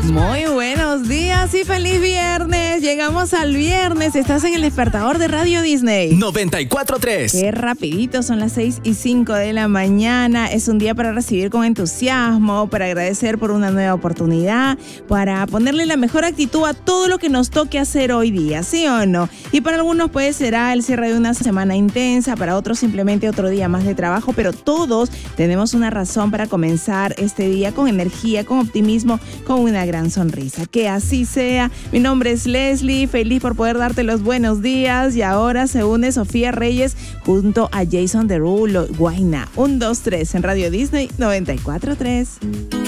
Muy buenos días y feliz viernes. Llegamos al viernes. Estás en el despertador de Radio Disney 94.3. Qué rapidito, son las 6:05 de la mañana. Es un día para recibir con entusiasmo, para agradecer por una nueva oportunidad, para ponerle la mejor actitud a todo lo que nos toque hacer hoy día, ¿sí o no? Y para algunos pues será el cierre de una semana intensa, para otros simplemente otro día más de trabajo, pero todos tenemos una razón para comenzar este día con energía, con optimismo, con una gran sonrisa. Que así sea. Mi nombre es Leslie, feliz por poder darte los buenos días. Y ahora se une Sofía Reyes junto a Jason Derulo. Guayna, 1, 2, 3 en Radio Disney 94.3.